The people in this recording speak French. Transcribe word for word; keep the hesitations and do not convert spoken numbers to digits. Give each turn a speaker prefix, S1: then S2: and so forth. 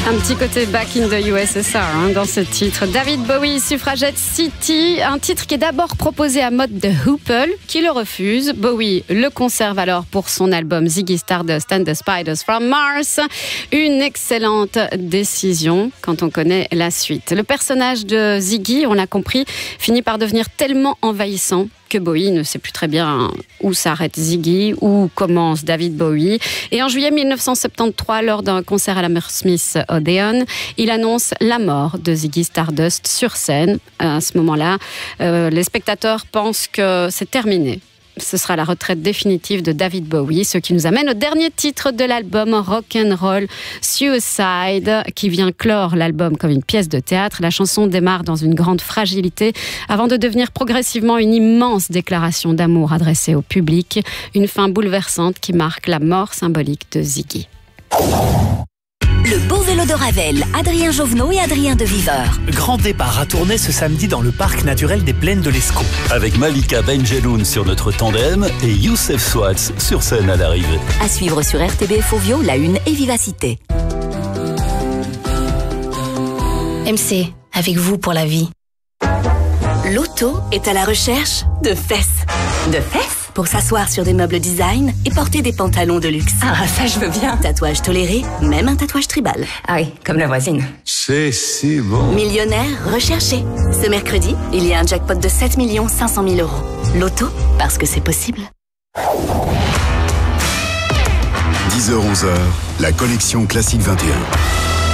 S1: Un petit côté Back in the U S S R hein, dans ce titre. David Bowie, Suffragette City, un titre qui est d'abord proposé à Mott de Hoople, qui le refuse. Bowie le conserve alors pour son album Ziggy Stardust and the Spiders from Mars. Une excellente décision quand on connaît la suite. Le personnage de Ziggy, on l'a compris, finit par devenir tellement envahissant que Bowie ne sait plus très bien où s'arrête Ziggy, où commence David Bowie. Et en juillet mille neuf cent soixante-treize, lors d'un concert à l'Hammersmith Odeon, il annonce la mort de Ziggy Stardust sur scène. À ce moment-là, euh, les spectateurs pensent que c'est terminé. Ce sera la retraite définitive de David Bowie, ce qui nous amène au dernier titre de l'album, Rock'n'Roll Suicide, qui vient clore l'album comme une pièce de théâtre. La chanson démarre dans une grande fragilité avant de devenir progressivement une immense déclaration d'amour adressée au public. Une fin bouleversante qui marque la mort symbolique de Ziggy.
S2: Le beau vélo de Ravel, Adrien Jovenot et Adrien de Viveur.
S3: Grand départ à Tournai ce samedi dans le parc naturel des Plaines de l'Escaut.
S4: Avec Malika Benjeloun sur notre tandem et Youssef Swatz sur scène à l'arrivée.
S2: À suivre sur R T B F Ovio, La Une et Vivacité. M C, avec vous pour la vie. L'auto est à la recherche de fesses. De fesses pour s'asseoir sur des meubles design et porter des pantalons de luxe.
S5: Ah, ça je veux bien.
S2: Tatouage toléré, même un tatouage tribal.
S5: Ah oui, comme la voisine.
S6: C'est si bon.
S2: Millionnaire recherché. Ce mercredi, il y a un jackpot de sept millions cinq cent mille euros. L'auto, parce que c'est possible.
S7: dix heures onze heures, la collection Classique vingt et un.